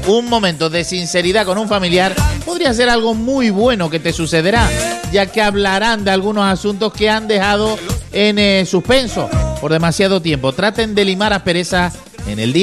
Un momento de sinceridad con un familiar podría ser algo muy bueno que te sucederá, ya que hablarán de algunos asuntos que han dejado en suspenso por demasiado tiempo. Traten de limar asperezas en el día